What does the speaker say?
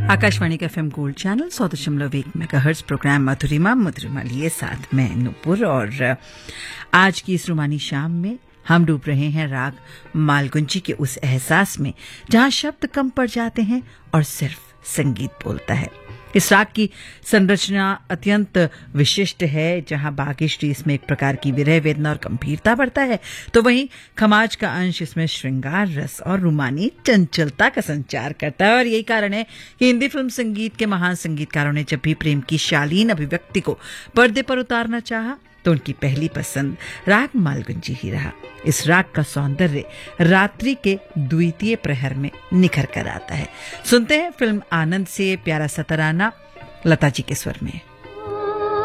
आकाशवाणी का FM gold channel 100.1 megahertz programme मधुरिमा लिए साथ में नूपुर। और आज की इस रुमानी शाम में हम डूब रहे हैं राग मालगुंजी के उस एहसास में जहां शब्द कम पड़ जाते हैं और सिर्फ संगीत बोलता है। इस राग की संरचना अत्यंत विशिष्ट है, जहां बागेश्वरी इसमें एक प्रकार की विरह वेदना और गंभीरता बढ़ता है, तो वहीं खमाज का अंश इसमें श्रृंगार रस और रुमानी चंचलता का संचार करता है। और यही कारण है कि हिंदी फिल्म संगीत के महान संगीतकारों ने जब भी प्रेम की शालीन अभिव्यक्ति को पर्दे पर उतारना चाहा तो उनकी पहली पसंद राग मालगुंजी ही रहा। इस राग का सौंदर्य रात्रि के द्वितीय प्रहर में निखर कर आता है। सुनते हैं फिल्म आनंद से प्यारा सा तराना लता जी के स्वर में।